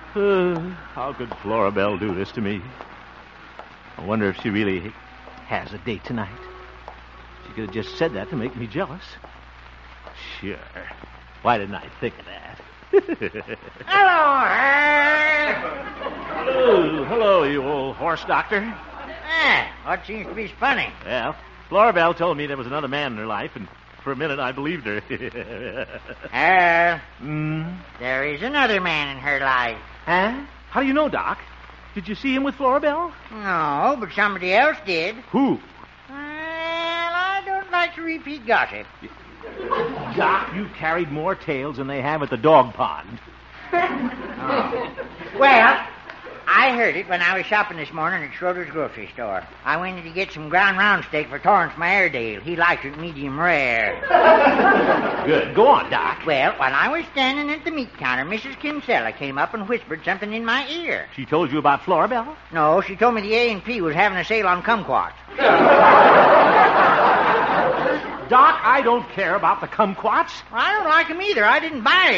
How could Florabelle do this to me? I wonder if she really has a date tonight. She could have just said that to make me jealous. Sure. Why didn't I think of that? Hello, Herb. Hello, you old horse doctor. What seems to be funny? Well, Florabelle told me there was another man in her life, and for a minute I believed her. There is another man in her life. Huh? How do you know, Doc? Did you see him with Florabelle? No, but somebody else did. Who? Well, I don't like to repeat gossip. Doc, you carried more tales than they have at the dog pond. Well, I heard it when I was shopping this morning at Schroeder's grocery store. I went in to get some ground round steak for Torrance, my Airedale. He liked it medium rare. Good. Go on, Doc. Well, while I was standing at the meat counter, Mrs. Kinsella came up and whispered something in my ear. She told you about Florabelle? No, she told me the A&P was having a sale on kumquats. Doc, I don't care about the kumquats. Well, I don't like them either. I didn't buy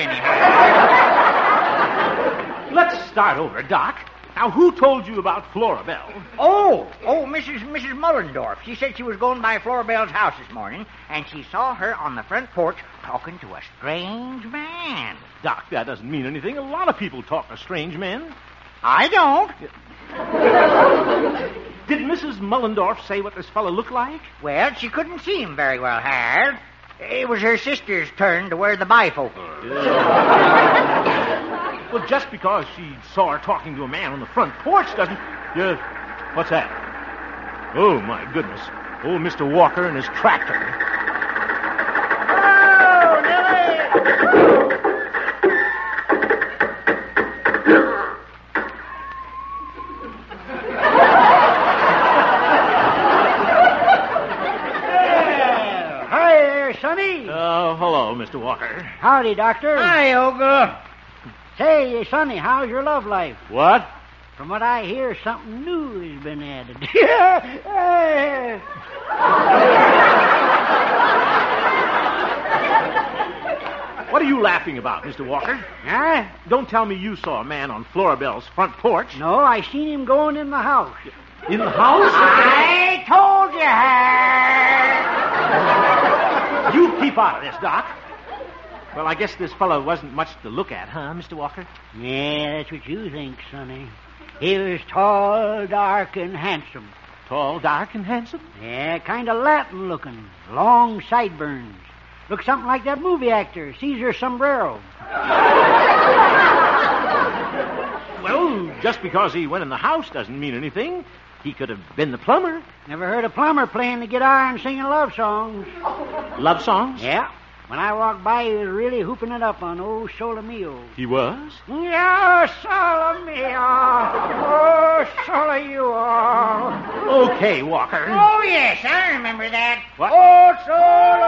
any. Let's start over, Doc. Now, who told you about Florabelle? Oh, Mrs. Mullendorf. She said she was going by Florabelle's house this morning, and she saw her on the front porch talking to a strange man. Doc, that doesn't mean anything. A lot of people talk to strange men. I don't. Did Mrs. Mullendorf say what this fellow looked like? Well, she couldn't see him very well, Harold. It was her sister's turn to wear the bifocal. Well, just because she saw her talking to a man on the front porch doesn't... What's that? Oh, my goodness. Old Mr. Walker and his tractor. Oh, Nellie! Hi there, Sonny. Oh, hello, Mr. Walker. Howdy, Doctor. Hi, Olga. Say, Sonny, how's your love life? What? From what I hear, something new has been added. What are you laughing about, Mr. Walker? Huh? Don't tell me you saw a man on Florabelle's front porch. No, I seen him going in the house. In the house? I told you, Herb. You keep out of this, Doc. Well, I guess this fellow wasn't much to look at, huh, Mr. Walker? Yeah, that's what you think, Sonny. He was tall, dark, and handsome. Tall, dark, and handsome? Yeah, kind of Latin looking. Long sideburns. Looks something like that movie actor, Cesar Sombrero. Well, just because he went in the house doesn't mean anything. He could have been the plumber. Never heard a plumber playing the guitar and singing love songs. Love songs? Yeah. When I walked by, he was really hooping it up on old Solo Mio. He was? Yeah, Solo Mio. Oh, Solo you. Okay, Walker. Oh, yes, I remember that. What? Oh, Solo